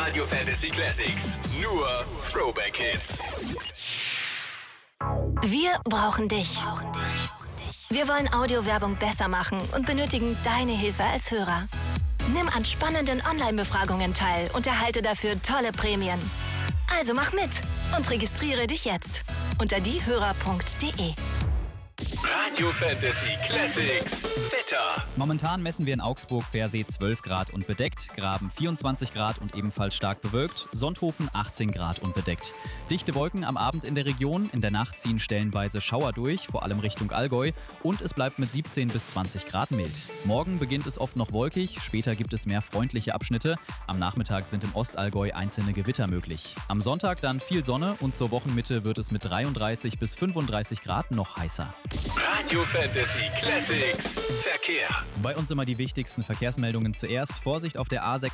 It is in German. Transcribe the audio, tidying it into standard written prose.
Radio Fantasy Classics. Nur Throwback Hits. Wir brauchen dich. Wir wollen Audiowerbung besser machen und benötigen deine Hilfe als Hörer. Nimm an spannenden Online-Befragungen teil und erhalte dafür tolle Prämien. Also mach mit und registriere dich jetzt unter diehörer.de. Radio Fantasy Classics. Wetter. Momentan messen wir in Augsburg Pfersee 12 Grad und bedeckt, Graben 24 Grad und ebenfalls stark bewölkt, Sonthofen 18 Grad und bedeckt. Dichte Wolken am Abend in der Region, in der Nacht ziehen stellenweise Schauer durch, vor allem Richtung Allgäu, und es bleibt mit 17 bis 20 Grad mild. Morgen beginnt es oft noch wolkig, später gibt es mehr freundliche Abschnitte. Am Nachmittag sind im Ostallgäu einzelne Gewitter möglich. Am Sonntag dann viel Sonne und zur Wochenmitte wird es mit 33 bis 35 Grad noch heißer. Radio Fantasy Classics. Verkehr. Bei uns immer die wichtigsten Verkehrsmeldungen zuerst. Vorsicht auf der A6